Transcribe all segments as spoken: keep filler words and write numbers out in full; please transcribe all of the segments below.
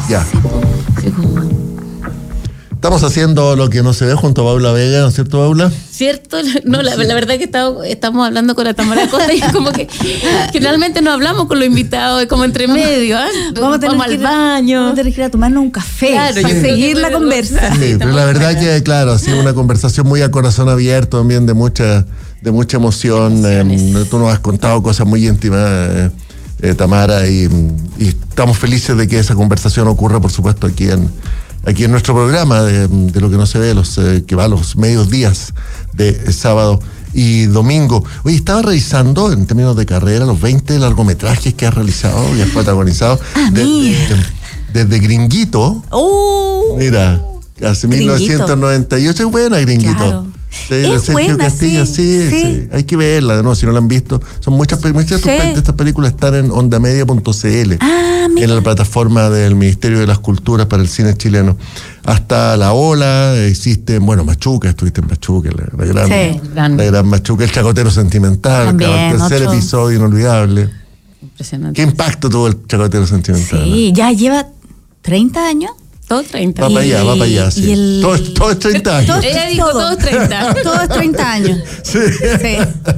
Ya. Sí, po. Sí, po. Estamos haciendo Lo que no se ve junto a Paula Vega, ¿no es cierto, Paula? ¿Cierto? No, la, la verdad que estamos, estamos hablando con la Tamara Costa y es como que generalmente no hablamos con los invitados, es como entre medio, ¿eh? Vamos, a tener vamos que al ir, baño. Vamos a tener que ir a tomarnos un café Claro, para yo seguir la conversa. Sí, pero la verdad que, claro, ha sido una conversación muy a corazón abierto también, de mucha, de mucha emoción. Eh, tú nos has contado cosas muy íntimas, eh, eh, Tamara, y, y estamos felices de que esa conversación ocurra, por supuesto, aquí en aquí en nuestro programa de, de Lo que no se ve, los eh, que va a los medios días de eh, sábado y domingo. Oye, estaba revisando en términos de carrera los veinte largometrajes que has realizado y has protagonizado. Ah, de, mira. de, desde Gringuito. Uh, Mira, hace mil novecientos noventa y ocho, es buena Gringuito. Claro. Sí, de Es Sergio buena, Castillo, sí, sí, sí, sí. hay que verla de nuevo si no la han visto. Son muchas, muchas Sí. de estas películas están en ondamedia punto cl, Ah, mira. en la plataforma del Ministerio de las Culturas para el cine chileno. Hasta La Ola, hiciste, bueno, Machuca, estuviste en Machuca, la, la gran, Sí. la gran Machuca, El Chacotero Sentimental, También, el tercer otro. episodio inolvidable. Impresionante. ¿Qué impacto tuvo El Chacotero Sentimental? sí, ya lleva treinta años. Todo treinta. Va para allá, va para allá, sí. y el- todo, es- todo es treinta años. Todo- Ella dijo todo. todos treinta. Todo es treinta años. Sí. Sí.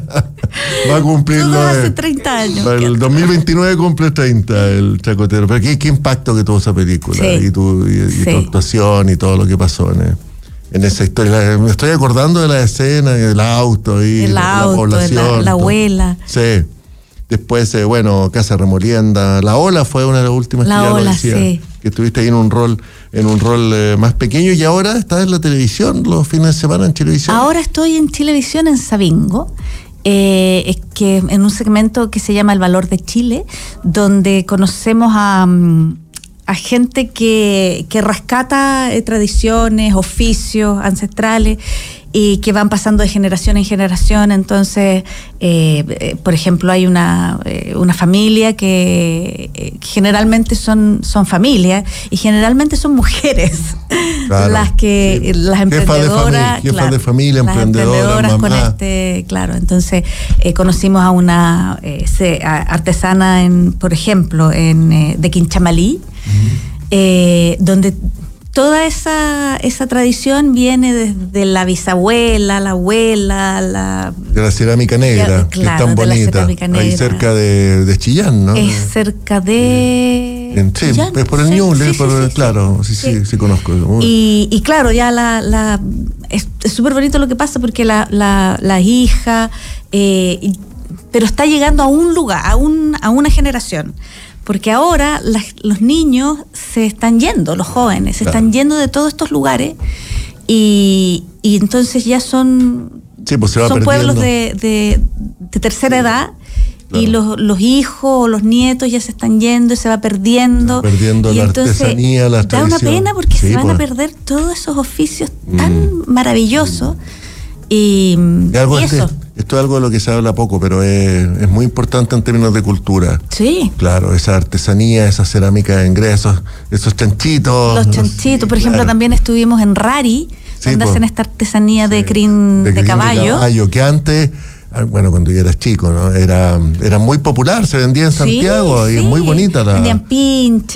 Va a cumplirlo. Todo hace eh, treinta años. Para el dos mil veintinueve cumple treinta el Chacotero. Pero qué, qué impacto que tuvo esa película. Sí. Y, tu, y, y Sí. tu actuación y todo lo que pasó en, en esa historia. Me estoy acordando de la escena, del auto y El la, auto, la población. la, la todo. abuela. Sí. Después, eh, bueno, Casa Remolienda. La Ola fue una de las últimas La que ya lo Ola, decía, sí. que estuviste ahí en un rol, en un rol eh, más pequeño, y ahora estás en la televisión, los fines de semana en televisión. Ahora estoy en Chilevisión, en Sabingo, eh, es que en un segmento que se llama El Valor de Chile, donde conocemos a, mm, a gente que, que rescata eh, tradiciones, oficios ancestrales, y que van pasando de generación en generación. Entonces, eh, eh, por ejemplo, hay una, eh, una familia que eh, generalmente son, son familias y generalmente son mujeres, Claro, las que sí. las Jefas de emprendedoras, familia, jefas de familia, las emprendedoras, emprendedoras con mamás. este, claro. Entonces, eh, conocimos a una eh, se- a- artesana, en, por ejemplo, en eh, de Quinchamalí, eh, donde toda esa, esa tradición viene desde la bisabuela, la abuela, la... De la cerámica negra, Ya, que claro, es tan de la bonita. cerámica Ahí negra. cerca de, de Chillán, ¿no? Es cerca de... En- sí, Chillán. es por el Sí, Ñuble, sí, sí, por el- sí, sí. claro, sí, sí, sí, Sí. conozco. Muy- Y, y claro, ya la, la es súper bonito lo que pasa porque la, la, la hija, eh, y- pero está llegando a un lugar, a, un, a una generación. Porque ahora las- los niños se están yendo, los jóvenes, se Claro. están yendo de todos estos lugares y, y entonces ya son, Sí, pues se va son perdiendo. pueblos de, de, de tercera edad. Y Claro. los, los hijos o los nietos ya se están yendo y se va perdiendo. Se va perdiendo y la entonces artesanía, la da una tradición. pena porque Sí, se van pues. a perder todos esos oficios tan Mm. maravillosos. Y, Es algo y este- eso. esto es algo de lo que se habla poco, pero es, es muy importante en términos de cultura. Sí. Claro, esa artesanía, esa cerámica en Grecia, esos, esos chanchitos. Los chanchitos, por ejemplo, Claro. también estuvimos en Rari, Sí, donde pues. hacen esta artesanía de Sí, crin de, crin caballo. que antes, ah, bueno, cuando yo era chico, ¿no? Era, era muy popular, se vendía en Sí, Santiago y es sí. muy bonita la... Vendían pinches.